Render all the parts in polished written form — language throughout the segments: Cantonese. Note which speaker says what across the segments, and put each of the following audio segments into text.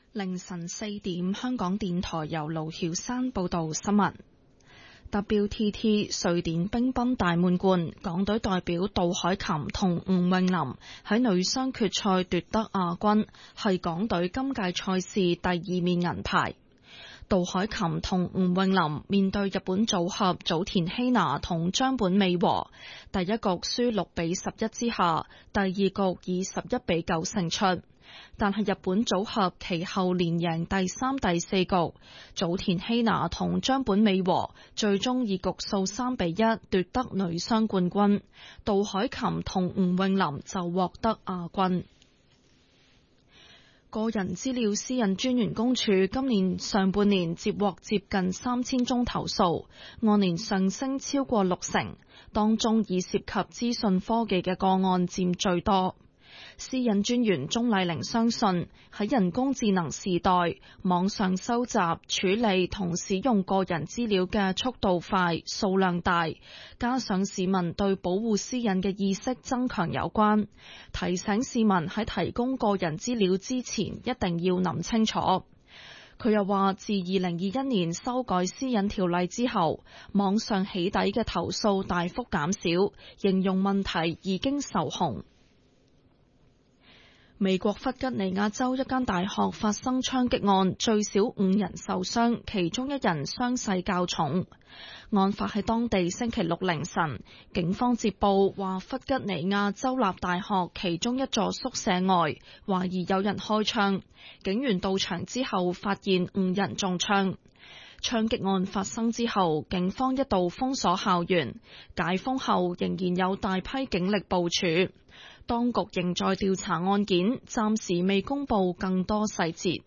Speaker 1: 凌晨4點，香港電台由盧曉山報道新聞。WTT 瑞典乒乓大滿貫，港隊代表杜凱琹同吳詠琳喺女雙決賽奪得亞軍，係港隊今屆賽事第2面銀牌。杜凱琹同吳詠琳面對日本組合早田希娜同張本美和，第一局輸6-11之下，第二局以11-9勝出。但係日本組合其後連贏第3、第4局，早田希娜同張本美和最終以局數3-1奪得女雙冠軍，杜凱琹同吳詠琳就獲得亞軍。個人資料私隱專員公署今年上半年接獲接近3000宗投訴，按年上升超過60%，當中以涉及資訊科技嘅個案佔最多。私隱專員鍾麗玲相信喺人工智能時代，網上收集、處理同使用個人資料嘅速度快、數量大，加上市民對保護私隱嘅意識增強有關，提醒市民喺提供個人資料之前一定要諗清楚。佢又話，自2021年修改私隱條例之後，網上起底嘅投訴大幅減少，形容問題已經受控。美國弗吉尼亞州一間大學發生槍擊案，最少5人受傷，其中1人傷勢較重。案發喺當地星期6凌晨，警方接報話弗吉尼亞州立大學其中一座宿舍外懷疑有人開槍，警員到場之後發現5人中槍。槍擊案發生之後，警方一度封鎖校園，解封後仍然有大批警力部署。當局仍在調查案件，暫時未公布更多細節。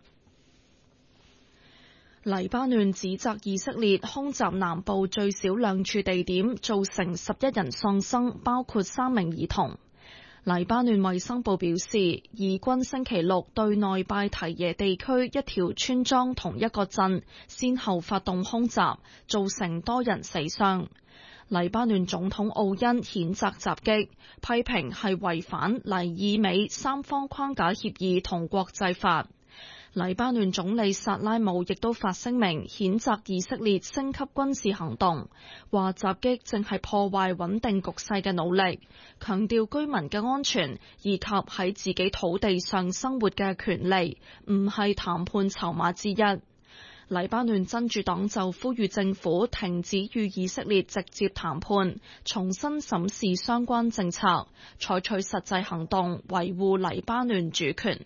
Speaker 1: 黎巴嫩指責以色列空襲南部最少2處地點，造成11人喪生，包括3名兒童。黎巴嫩衛生部表示，以軍星期六對內拜提耶地區一條村莊同一個鎮先後發動空襲，造成多人死傷。黎巴嫩總統奧恩譴責襲擊，批評係違反黎以美三方框架協議同國際法。黎巴嫩總理薩拉姆亦都發聲明譴責以色列升級軍事行動，話襲擊正係破壞穩定局勢嘅努力，強調居民嘅安全以及喺自己土地上生活嘅權利唔係談判籌碼之一。黎巴嫩真主黨就呼籲政府停止與以色列直接談判，重新審視相關政策，採取實際行動維護黎巴嫩主權。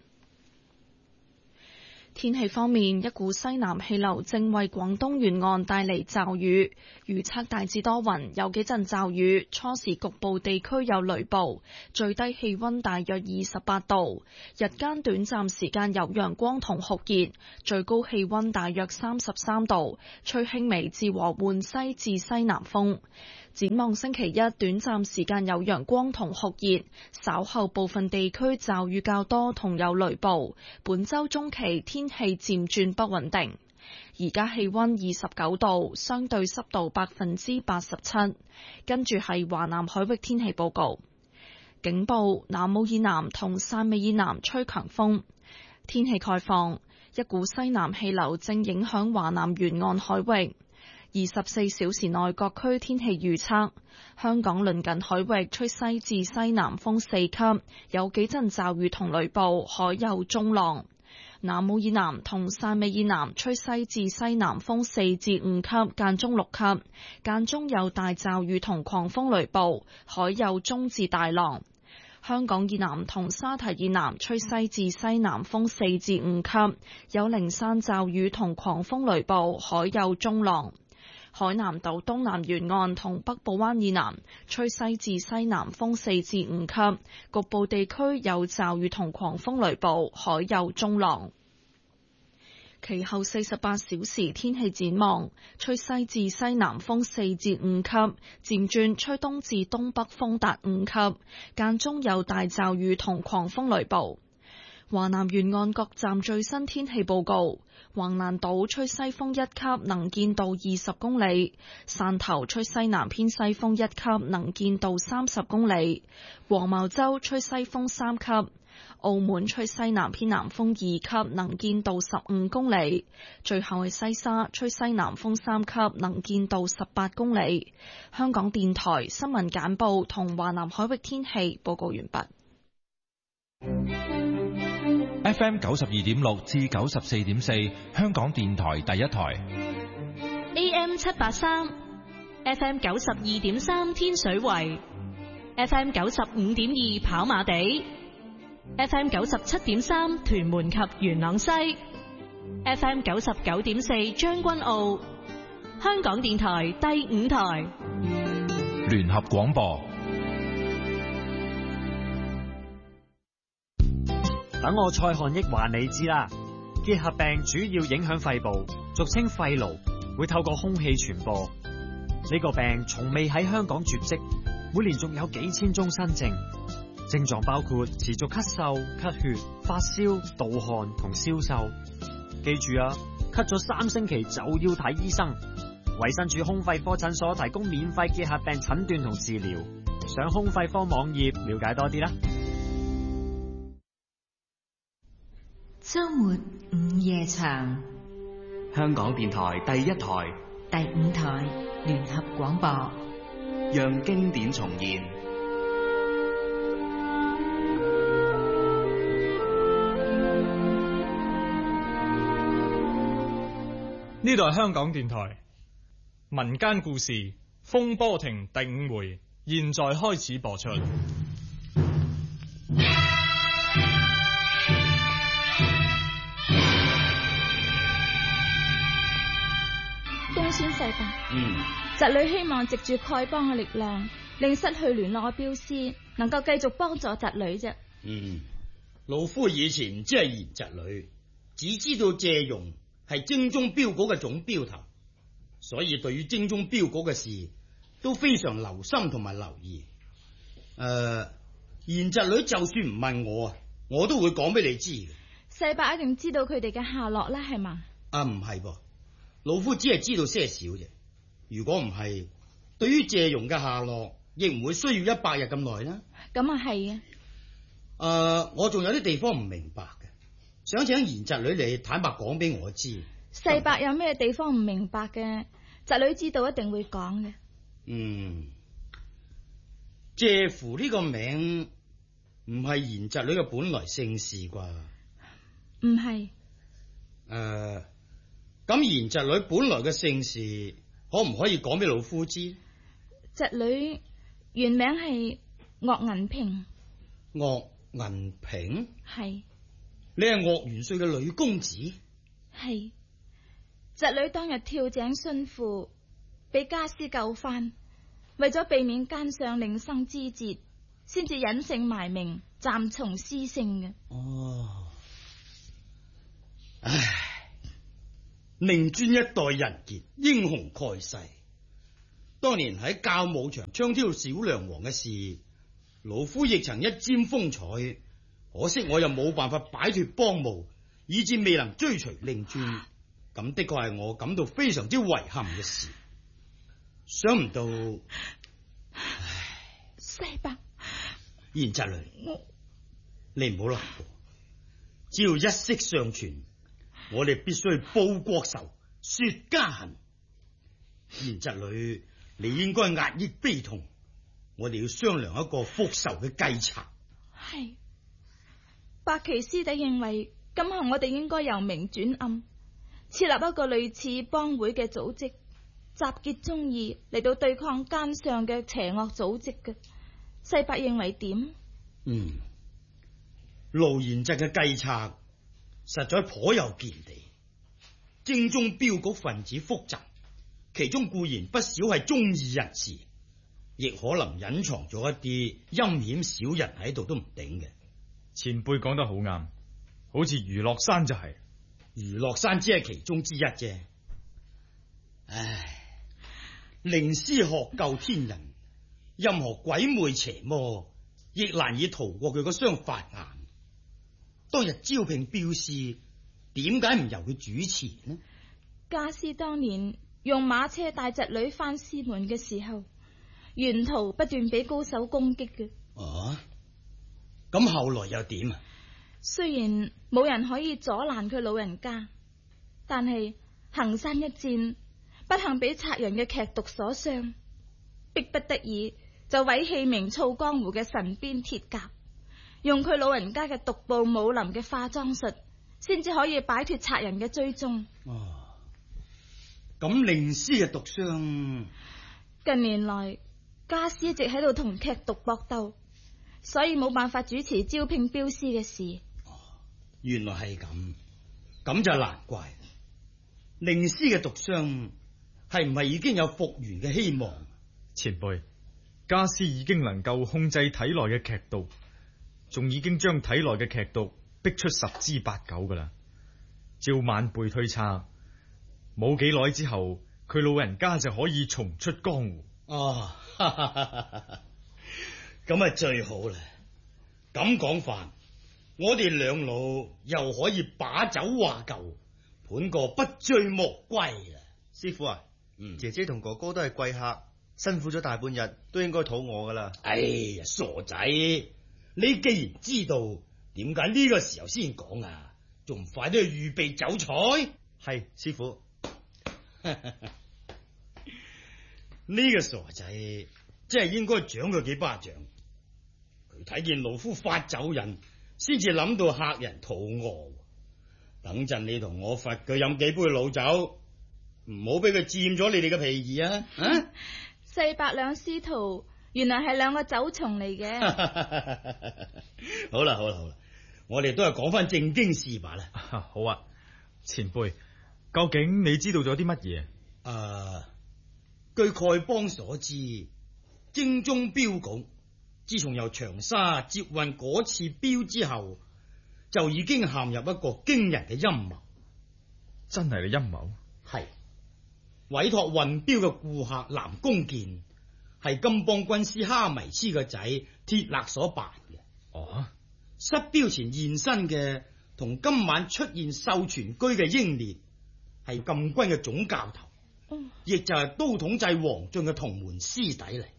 Speaker 1: 天氣方面，一股西南氣流正為廣東沿岸帶嚟驟雨，預測大致多雲，有幾陣驟雨，初時局部地區有雷暴，最低氣溫大約28度，日間短暫時間有陽光同酷熱，最高氣溫大約33度，吹輕微至和緩西至西南風。展望星期一，短暫時間有陽光同酷熱，稍後部分地區驟雨較多同有雷暴。本週中期天氣漸轉不穩定。而家氣溫29度，相對濕度87%。跟住係華南海域天氣報告。警報：南澳以南同汕尾以南吹強風。天氣概況：一股西南氣流正影響華南沿岸海域。24小時內各區天氣預測：香港鄰近海域吹西至西南風4級，有幾陣驟雨同雷暴，海有中浪。南澳以南同汕尾以南吹西至西南風4至5級，間中6級，間中有大驟雨同狂風雷暴，海有中至大浪。香港以南同沙堤以南吹西至西南風4至5級，有零散驟雨同狂風雷暴，海有中浪。海南島東南沿岸同北部灣以南吹西至西南風4至5級，局部地區有驟雨同狂風雷暴，海有中浪。其後48小時天氣展望：吹西至西南風4至5級，漸轉吹東至東北風達5級，間中有大驟雨同狂風雷暴。華南沿岸各站最新天氣報告：橫瀾島吹西風1級，能見度20公里；汕頭吹西南偏西風1級，能見度30公里；黃茅洲吹西風3級； 澳門吹西南偏南風2級，能見度15公里。最後係西沙，吹西南風3級，能見度18公里。香港電台新聞簡報同華南海域天氣報告完畢。
Speaker 2: FM 92.6至94.4，香港電台第一台。
Speaker 3: AM 783 ，FM 92.3天水圍，FM 95.2跑馬地，FM 97.3屯門及元朗西，FM 99.4將軍澳，香港電台第5台
Speaker 2: 聯合廣播。
Speaker 4: 等我蔡漢益話你知啦，結核病主要影響肺部，俗稱肺癆，會透過空氣傳播。呢個病從未喺香港絕跡，每年仲有幾千宗新症，症狀包括持續咳嗽、咳血、發燒、盜汗同消瘦。記住啊，咳咗3星期就要睇醫生。衛生署胸肺科診所提供免費結核病診斷同治療，上胸肺科網頁了解多啲啦。
Speaker 5: 周末午夜場，
Speaker 6: 香港電台第一台、
Speaker 5: 第5台聯合廣播，
Speaker 6: 讓經典重現。
Speaker 7: 呢度係香港電台民間故事《風波亭》第5回，現在開始播出。
Speaker 8: 公孫世伯，侄女希望藉住丐幫嘅力量，令失去聯絡嘅鏢師能夠繼續幫助侄女啫。
Speaker 9: 老夫以前只係嫌侄女，只知道謝容係精忠鏢局嘅總鏢頭，所以對於精忠鏢局嘅事都非常留心同埋留意。嫌侄女就算唔問我啊，我都會講俾你知嘅。
Speaker 8: 世伯一定知道佢哋嘅下落啦，係嘛？
Speaker 9: 唔係噃。老夫只係知道些少啫，如果唔係，對於謝容嘅下落，亦唔會需要100日咁耐啦。
Speaker 8: 咁啊係啊。
Speaker 9: 我仲有啲地方唔明白嘅，想請賢侄女嚟坦白講俾我知。
Speaker 8: 世伯有咩地方唔明白嘅，侄女知道一定會講嘅。
Speaker 9: 謝乎呢個名唔係賢侄女嘅本來姓氏啩？
Speaker 8: 唔係。
Speaker 9: 咁賢侄女本來嘅姓氏可唔可以講俾老夫知？
Speaker 8: 侄女原名係岳銀平。
Speaker 9: 岳銀平？
Speaker 8: 係。
Speaker 9: 你係岳元帥嘅女公子？
Speaker 8: 係。侄女當日跳井殉父，俾家師救翻，為咗避免奸相另生枝節，先至隱姓埋名，暫從師姓嘅。
Speaker 9: 唉。寧尊一代人傑，英雄蓋世。當年喺教武場槍挑小梁王嘅事，老夫亦曾一沾風采，可惜我又冇辦法擺脫幫務，以致未能追隨令尊。咁的確係我感到非常之遺憾嘅事。想唔到，
Speaker 8: 世伯，
Speaker 9: 賢侄女，你唔好難過，只要一息尚存，我哋必須報國仇，雪家痕。賢侄女，你應該壓抑悲痛，我哋要商量一個復仇嘅計策。
Speaker 8: 係，白旗師弟認為今後我哋應該由明轉暗，設立一個類似幫會嘅組織，集結忠義嚟到對抗奸上嘅邪惡組織嘅。世伯認為點？
Speaker 9: 盧賢侄嘅計策實在頗有見地，精忠鏢局分子複雜，其中固然不少係忠義人士，亦可能隱藏咗一啲陰險小人喺度都唔定嘅。
Speaker 7: 前輩講得好啱，好似余樂山就係。
Speaker 9: 余樂山只係其中之一啫。唉，令師學救天人，任何鬼魅邪魔亦難以逃過佢嗰雙法眼。當日招聘鏢師，點解唔由佢主持呢？
Speaker 8: 家師當年用馬車帶侄女返師門嘅時候，沿途不斷俾高手攻擊嘅。
Speaker 9: 咁後來又點啊？
Speaker 8: 雖然冇人可以阻攔佢老人家，但係衡山一戰，不幸俾賊人嘅劇毒所傷，迫不得已就毀棄名噪江湖嘅神鞭鐵甲，用佢老人家嘅獨步武林嘅化妝術，先至可以擺脫賊人嘅追蹤。
Speaker 9: 咁令師嘅毒傷，
Speaker 8: 近年來家師一直喺度同劇毒搏鬥，所以冇辦法主持招聘鏢師嘅事。
Speaker 9: 原來係咁，咁就難怪。令師嘅毒傷係唔係已經有復原嘅希望？
Speaker 4: 前輩，家師已經能夠控制體內嘅劇毒，仲已經將體內嘅劇毒逼出十之八九噶啦。照晚輩推測，冇幾耐之後，佢老人家就可以重出江湖。
Speaker 9: 咁啊最好啦！咁講法，我哋兩老又可以把酒話舊，判個不醉莫歸啦。
Speaker 10: 師傅啊，姐姐同哥哥都係貴客，辛苦咗大半日，都應該肚餓噶啦。
Speaker 9: 哎呀，傻仔，你既然知道，點解呢個時候先講啊？仲唔快啲去預備酒菜？
Speaker 10: 係，師傅。
Speaker 9: 呢個傻仔真係應該掌佢幾巴掌。佢睇見老夫發酒癮，先至諗到客人肚餓。等陣你同我罰佢飲幾杯老酒，唔好俾佢佔咗你哋嘅便宜啊！
Speaker 8: 世伯兩師徒原來係兩個酒蟲嚟嘅。
Speaker 9: 好啦，我哋都係講翻正經事吧啦。
Speaker 4: 好啊，前輩，究竟你知道咗啲乜嘢？
Speaker 9: 據丐幫所知，京中鏢局自從由長沙接運嗰次鏢之後，就已經陷入一個驚人嘅陰謀。
Speaker 4: 真係嘅陰謀？
Speaker 9: 係委託運鏢嘅顧客南宮健，係金邦軍師哈迷斯嘅仔鐵勒所辦嘅。失鏢前現身嘅，同今晚出現秀全居嘅英烈，係禁軍嘅總教頭。亦就係都統制王進嘅同門師弟嚟。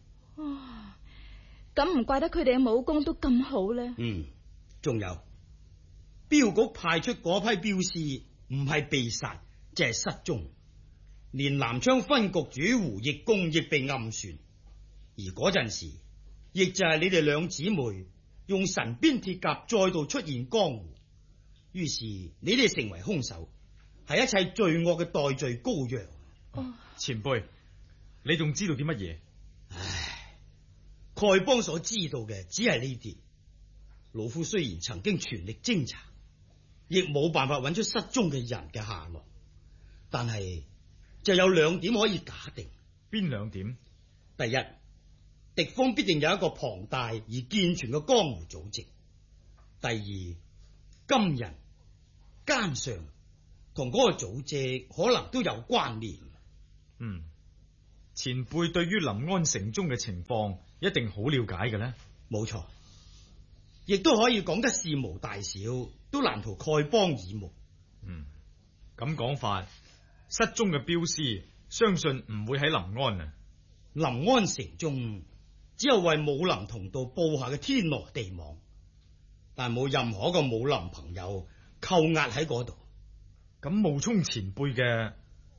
Speaker 8: 咁唔怪得佢哋嘅武功都咁好咧。
Speaker 9: 仲有鏢局派出嗰批鏢師，唔係被殺，就係失蹤。連南昌分局主胡奕公亦被暗算。而嗰陣時，亦就係你哋兩姊妹用神鞭鐵甲再度出現江湖，於是你哋成為兇手，係一切罪惡嘅代罪羔羊。
Speaker 4: 前輩，你仲知道啲乜嘢？
Speaker 9: 丐幫所知道嘅只係呢啲。老夫雖然曾經全力偵查，亦冇辦法揾出失蹤嘅人嘅下落，但係就有兩點可以假定。
Speaker 4: 邊兩點？
Speaker 9: 第一，敵方必定有一個龐大而健全嘅江湖組織。第二，金人奸上同嗰個組織可能都有關聯。
Speaker 4: 前輩對於臨安城中嘅情況一定好了解嘅呢？
Speaker 9: 冇錯，亦都可以講得事無大小，都難逃丐幫耳目。
Speaker 4: 咁講法，失蹤嘅鏢師相信唔會喺臨安啊。
Speaker 9: 臨安城中只有為武林同道布下嘅天羅地網，但冇任何一個武林朋友扣押喺嗰度。
Speaker 4: 咁冒充前輩嘅，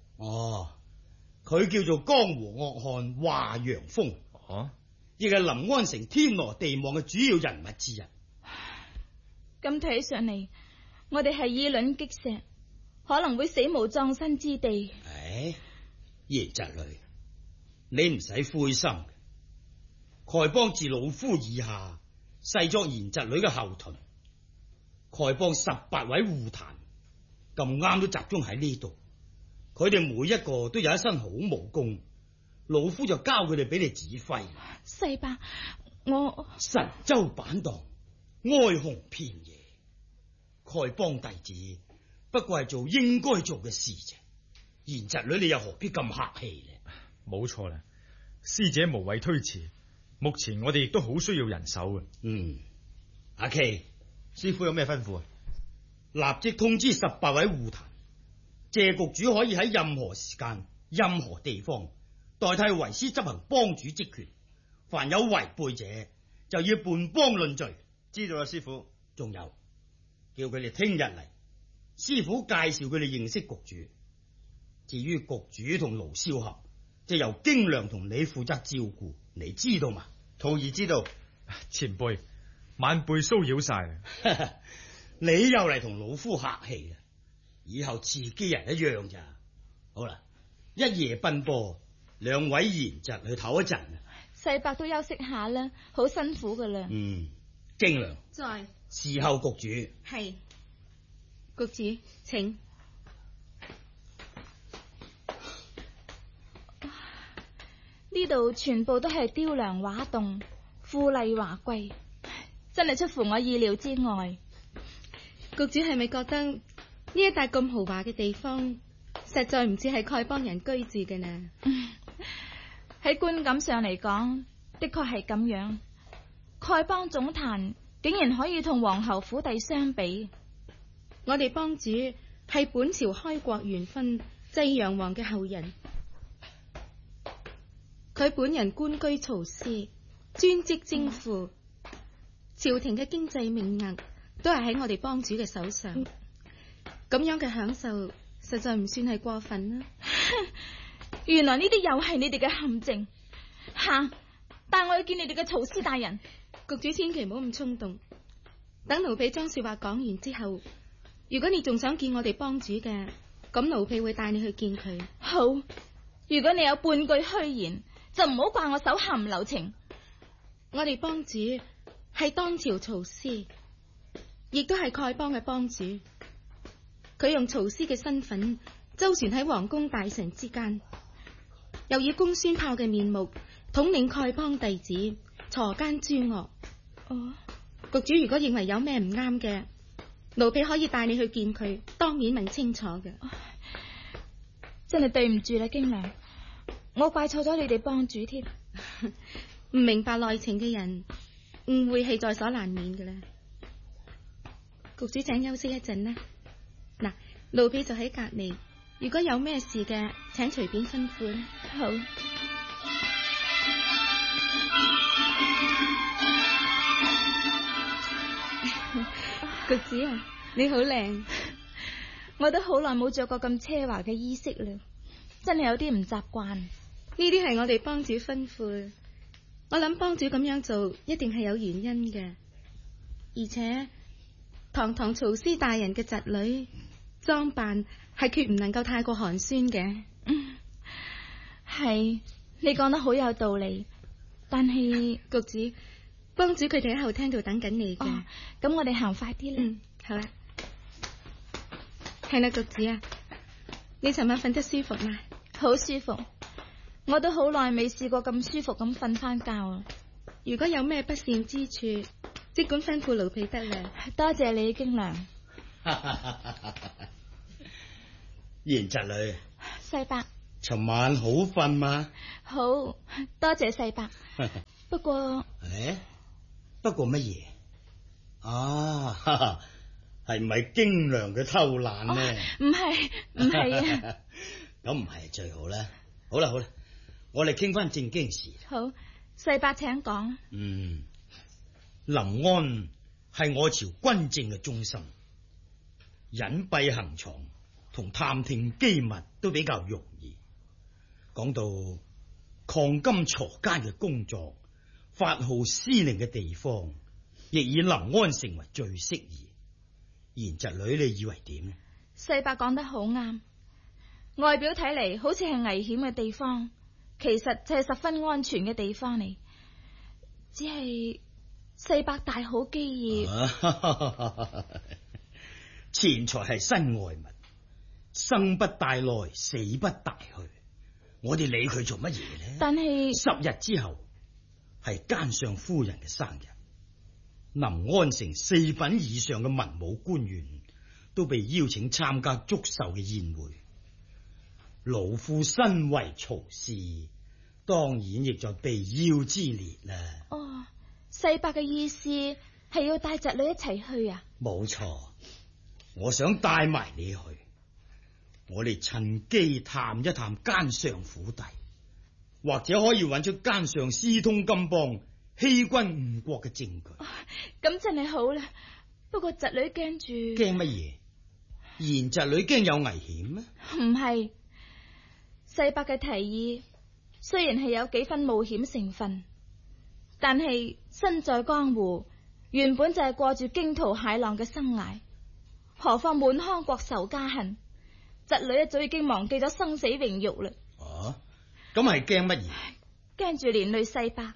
Speaker 9: 佢叫做江湖惡漢華陽鋒，亦係臨安城天羅地網嘅主要人物之一。
Speaker 8: 咁睇上嚟，我哋係以卵擊石，可能會死無葬身之地。
Speaker 9: 賢侄女，你唔使灰心。丐幫自老夫以下，誓作賢侄女嘅後盾。丐幫18位護壇，咁啱都集中喺呢度。佢哋每一個都有一身好武功，老夫就交佢哋俾你指揮。
Speaker 8: 世伯，我
Speaker 9: 神州板蕩，哀鴻遍野。丐幫弟子不過係做應該做嘅事啫。賢侄女，你又何必咁客氣呢？
Speaker 4: 冇錯啦，師姐無謂推遲。目前我哋亦都好需要人手嘅。
Speaker 9: 阿琪，
Speaker 10: 師傅有咩吩咐啊？
Speaker 9: 立即通知18位護壇，謝局主可以喺任何時間、任何地方代替為師執行幫主職權。凡有違背者，就要叛幫論罪。
Speaker 10: 知道啦，師傅。
Speaker 9: 仲有叫佢哋聽日嚟，師傅介紹佢哋認識局主。至於局主同盧少俠，就由京良同你負責照顧，你知道嘛？
Speaker 10: 徒兒知道。
Speaker 7: 前輩，晚輩騷擾晒。
Speaker 9: 你又嚟同老夫客氣啦，以後自己人一樣咋。好啦，一夜奔波，兩位賢侄去唞一陣。
Speaker 8: 世伯都休息下啦，好辛苦噶啦。
Speaker 9: 京良
Speaker 11: 在
Speaker 9: 侍候局主。
Speaker 11: 係局主，請。
Speaker 8: 呢度全部都係雕梁畫棟，富麗華貴，真係出乎我意料之外。
Speaker 11: 局主係咪覺得呢一帶咁豪華嘅地方，實在唔似係丐幫人居住嘅呢？
Speaker 8: 喺觀感上嚟講，的確係咁樣。丐幫總壇竟然可以同皇后府邸相比。
Speaker 11: 我哋幫主係本朝開國元勳濟陽王嘅後人，佢本人官居曹司，專職征賦，朝廷嘅經濟命脈都係喺我哋幫主嘅手上。咁樣嘅享受實在唔算係過分啦。
Speaker 8: 原來呢啲又係你哋嘅陷阱。吓，帶我去見你哋嘅曹司大人。
Speaker 11: 局主千祈唔好咁衝動，等奴婢將說話講完之後，如果你仲想見我哋幫主嘅，咁奴婢會帶你去見佢。
Speaker 8: 好，如果你有半句虛言，就唔好怪我手下唔留情。
Speaker 11: 我哋幫主係當朝曹司，亦都係丐幫嘅幫主。佢用曹司嘅身份周旋喺皇宮大臣之間，又以公孫豹嘅面目統領丐幫弟子，鋤奸諸惡。局主如果認為有咩唔啱嘅，奴婢可以帶你去見佢，當面問清楚嘅。
Speaker 8: 真係對唔住啦，京良，我怪錯咗你哋幫主添。
Speaker 11: 唔明白內情嘅人，誤會係在所難免嘅啦。局主請休息一陣啦。嗱，奴婢就喺隔籬，如果有咩事嘅，請隨便吩咐啦。
Speaker 8: 好。
Speaker 11: 局主啊，你好靚。
Speaker 8: 我都好耐冇着過咁奢華嘅衣飾啦，真係有啲唔習慣。
Speaker 11: 呢啲係我哋幫主吩咐，我諗幫主咁樣做一定係有原因嘅。而且堂堂曹司大人嘅侄女裝扮係決唔能夠太過寒酸嘅。
Speaker 8: 係，你講得好有道理。但係
Speaker 11: 局主，幫主佢哋喺後廳度等緊你嘅。
Speaker 8: 咁我哋行快啲啦。
Speaker 11: 好啦。係啦，局主啊，你尋晚瞓得舒服嗎？
Speaker 8: 好舒服，我都好耐未試過咁舒服咁瞓翻覺啊！
Speaker 11: 如果有咩不善之處，即管吩咐奴婢得啦。
Speaker 8: 多謝你，京良。
Speaker 9: 賢侄女，
Speaker 8: 世伯，
Speaker 9: 尋晚好瞓嗎？
Speaker 8: 好，多謝世伯。不過，
Speaker 9: 不過乜嘢？啊！係唔係京良嘅偷懶呢？
Speaker 8: 唔係啊！
Speaker 9: 咁唔係最好啦。好啦，我哋傾翻正經事。
Speaker 8: 好，世伯請講。
Speaker 9: 臨安係我朝軍政嘅中心，隱蔽行藏同探聽機密都比較容易。講到抗金鋤奸嘅工作，發號施令嘅地方，亦以臨安城為最適宜。賢侄女，你以為點？
Speaker 8: 世伯講得好啱，外表睇嚟好似係危險嘅地方，其實就係十分安全嘅地方嚟。只係世伯大好基業，
Speaker 9: 錢財係身外物，生不帶來，死不帶去。我哋理佢做乜嘢呢？
Speaker 8: 但係
Speaker 9: 10日之後係奸相夫人嘅生日。臨安城4品以上嘅文武官員都被邀請參加祝壽嘅宴會，老夫身為曹司，當然亦在被邀之列啦。
Speaker 8: 世伯嘅意思係要帶侄女一齊去啊？
Speaker 9: 冇錯，我想帶埋你去，我哋趁機探一探奸相府邸，或者可以揾出奸相私通金邦欺君誤國嘅證據。
Speaker 8: 咁真係好啦， 不過侄女驚住。
Speaker 9: 驚乜嘢？賢侄女驚有危險咩？
Speaker 8: 唔係，世伯嘅提議雖然係有幾分冒險成分，但係身在江湖，原本就係過住驚濤駭浪嘅生涯，何況滿腔國仇家恨，侄女一早已經忘記咗生死榮辱啦。
Speaker 9: 哦，咁係驚乜嘢？
Speaker 8: 驚住連累世伯。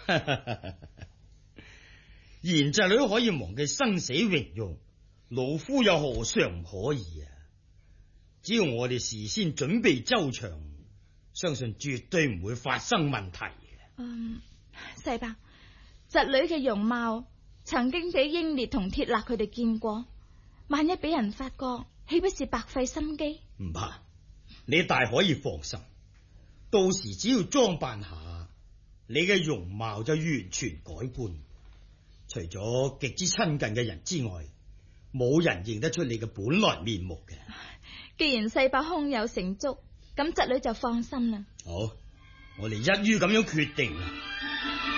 Speaker 9: 賢侄女可以忘記生死榮辱，老夫又何嘗唔可以啊？只要我哋事先準備周詳，相信絕對唔會發生問題嘅。
Speaker 8: 世伯，侄女嘅容貌曾經俾英烈同鐵勒佢哋見過，萬一俾人發覺，豈不是白費心機？
Speaker 9: 唔怕，你大可以放心，到時只要裝扮下，你嘅容貌就完全改觀。除咗極之親近嘅人之外，冇人認得出你嘅本來面目嘅。
Speaker 8: 既然世伯胸有成竹，咁侄女就放心啦。
Speaker 9: 好，我哋一於咁樣決定啦。